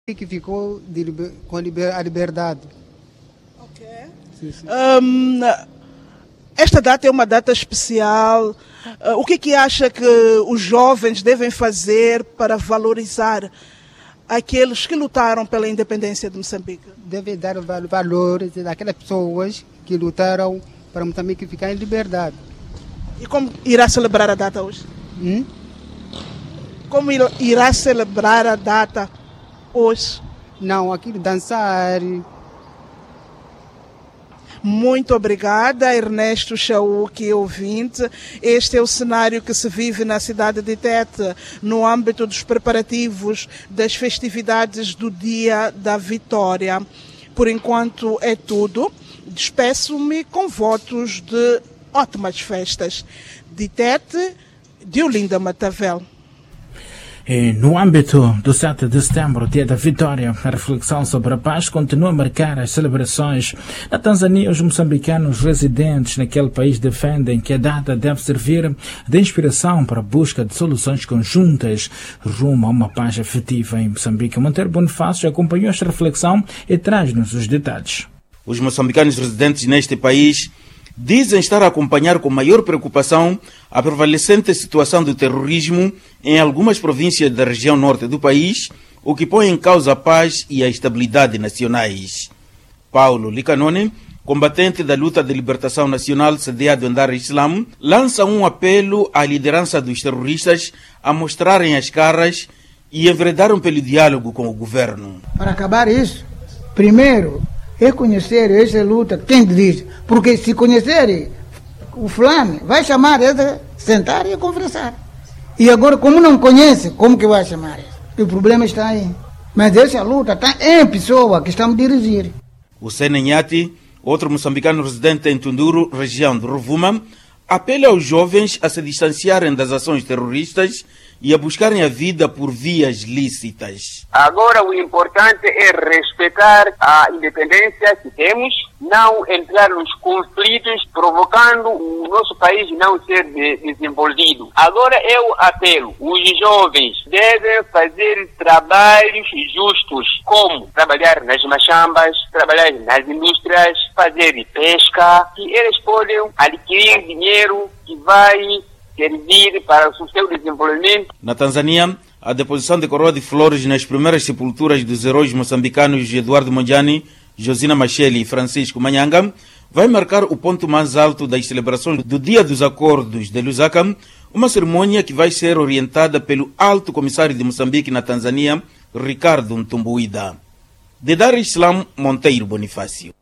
Que ficou com a liberdade. Ok. Sim, sim. Esta data é uma data especial. O que acha que os jovens devem fazer para valorizar aqueles que lutaram pela independência de Moçambique? Deve dar valores àquelas pessoas que lutaram para Moçambique ficar em liberdade. E como irá celebrar a data hoje? Como irá celebrar a data hoje? Não, aquilo dançar. Muito obrigada, Ernesto Chauque, ouvinte. Este é o cenário que se vive na cidade de Tete, no âmbito dos preparativos das festividades do Dia da Vitória. Por enquanto é tudo. Despeço-me com votos de ótimas festas. De Tete, Diolinda Matavel. E no âmbito do 7 de setembro, Dia da Vitória, a reflexão sobre a paz continua a marcar as celebrações. Na Tanzânia, os moçambicanos residentes naquele país defendem que a data deve servir de inspiração para a busca de soluções conjuntas rumo a uma paz efetiva em Moçambique. Monteiro Bonifácio acompanhou esta reflexão e traz-nos os detalhes. Os moçambicanos residentes neste país dizem estar a acompanhar com maior preocupação a prevalecente situação do terrorismo em algumas províncias da região norte do país, o que põe em causa a paz e a estabilidade nacionais. Paulo Licanone, combatente da luta de libertação nacional CDA do Dar Islam, lança um apelo à liderança dos terroristas a mostrarem as caras e enveredaram pelo diálogo com o governo. Para acabar isso, primeiro, reconhecer essa luta, quem diz, porque se conhecer o fulano, vai chamar ele, sentar e conversar. E agora, como não conhece, como que vai chamar ele? O problema está aí. Mas essa luta está em pessoa que estamos a dirigir. O Senenhati, outro moçambicano residente em Tunduru, região de Rovuma, apela aos jovens a se distanciarem das ações terroristas e a buscarem a vida por vias lícitas. Agora o importante é respeitar a independência que temos, não entrar nos conflitos, provocando o nosso país não ser desenvolvido. Agora eu apelo, os jovens devem fazer trabalhos justos, como trabalhar nas machambas, trabalhar nas indústrias, fazer pesca, que eles podem adquirir dinheiro que vai servir para o seu desenvolvimento. Na Tanzânia, a deposição de coroa de flores nas primeiras sepulturas dos heróis moçambicanos Eduardo Mondlane, Josina Machel e Francisco Manyanga vai marcar o ponto mais alto das celebrações do Dia dos Acordos de Lusaka, uma cerimônia que vai ser orientada pelo Alto Comissário de Moçambique na Tanzânia, Ricardo Ntumbuida. De Dar Islam, Monteiro Bonifácio.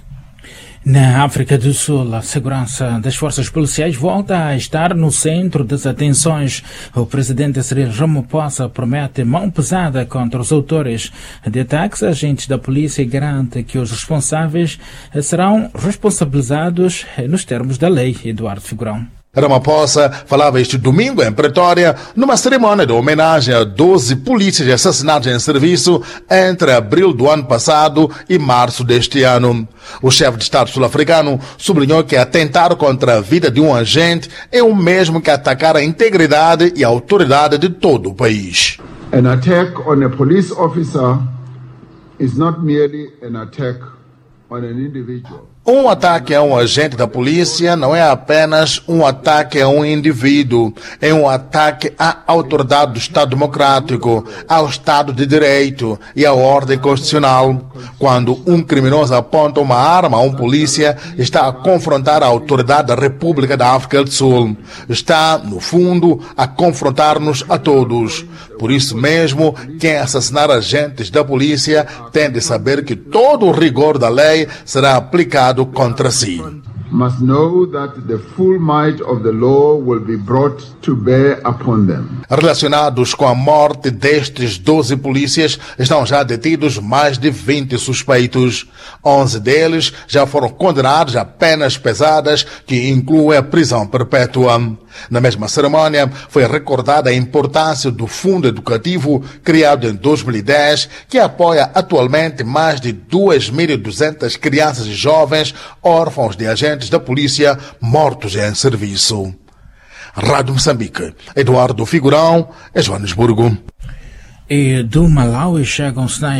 Na África do Sul, a segurança das forças policiais volta a estar no centro das atenções. O presidente Cyril Ramaphosa promete mão pesada contra os autores de ataques. Agentes da polícia garante que os responsáveis serão responsabilizados nos termos da lei. Eduardo Figurão. Ramaphosa falava este domingo em Pretória numa cerimônia de homenagem a 12 polícias assassinados em serviço entre abril do ano passado e março deste ano. O chefe de Estado sul-africano sublinhou que atentar contra a vida de um agente é o mesmo que atacar a integridade e a autoridade de todo o país. An attack on a police officer is not merely an attack on an individual. Um ataque a um agente da polícia não é apenas um ataque a um indivíduo, é um ataque à autoridade do Estado Democrático, ao Estado de Direito e à ordem constitucional. Quando um criminoso aponta uma arma a um polícia, está a confrontar a autoridade da República da África do Sul. Está, no fundo, a confrontar-nos a todos. Por isso mesmo, quem assassinar agentes da polícia tem de saber que todo o rigor da lei será aplicado contra si. Must know that the full might of the law will be brought to bear upon them. Relacionados com a morte destes 12 polícias, estão já detidos mais de 20 suspeitos. 11 deles já foram condenados a penas pesadas, que incluem a prisão perpétua. Na mesma cerimônia, foi recordada a importância do Fundo Educativo, criado em 2010, que apoia atualmente mais de 2.200 crianças e jovens órfãos de agentes da polícia mortos em serviço. Rádio Moçambique, Eduardo Figurão, Joanesburgo. E do Malawi chegam sinais